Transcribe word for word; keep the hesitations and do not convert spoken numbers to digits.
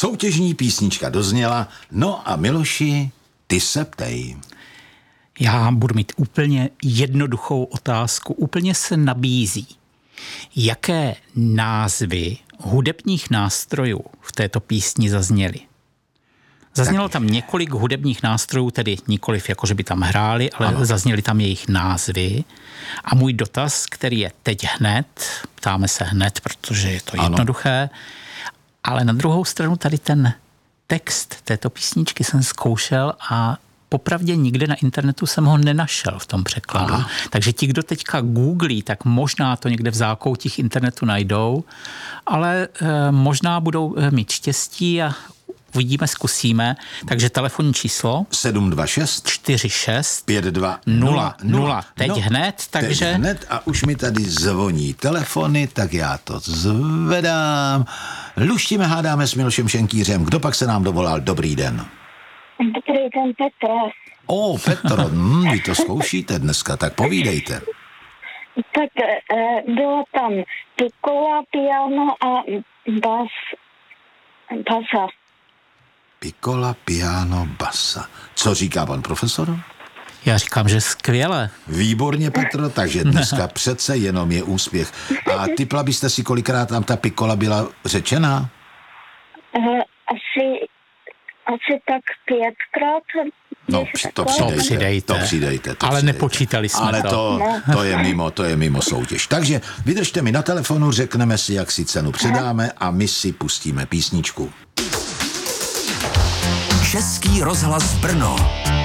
Soutěžní písnička dozněla, no a Miloši, ty se ptej. Já budu mít úplně jednoduchou otázku, úplně se nabízí. Jaké názvy hudebních nástrojů v této písni zazněly? Zaznělo tam několik hudebních nástrojů, tedy nikoliv jako, že by tam hráli, ale ano. Zazněly tam jejich názvy. A můj dotaz, který je teď hned, ptáme se hned, protože je to jednoduché, ano. Ale na druhou stranu tady ten text této písničky jsem zkoušel a popravdě nikde na internetu jsem ho nenašel v tom překladu. Aha. Takže ti, kdo teďka googlí, tak možná to někde v zákoutích internetu najdou, ale e, možná budou mít štěstí a uvidíme, zkusíme. Takže telefonní číslo sedm dva šest čtyři šest pět dva nula nula. Teď no, hned, takže... Teď hned a už mi tady zvoní telefony, tak já to zvedám. Luštíme, hádáme s Milošem Šenkýřem. Kdo pak se nám dovolal? Dobrý den. Dobrý den, Petr. O, Petr, hm, vy to zkoušíte dneska, tak povídejte. Tak e, bylo tam piccola, piano a bas, basa. Piccola, piano, basa. Co říká pan profesor? Já říkám, že skvěle. Výborně, Petro, takže dneska přece jenom je úspěch. A tipla byste si, kolikrát tam ta piccola byla řečená? E, asi... Asi tak pětkrát. No, to přidejte, to přidejte. To přidejte to ale přidejte. Nepočítali jsme ale to. to. To je mimo, to je mimo soutěž. Takže vydržte mi na telefonu, řekneme si, jak si cenu předáme a my si pustíme písničku. Český rozhlas Brno.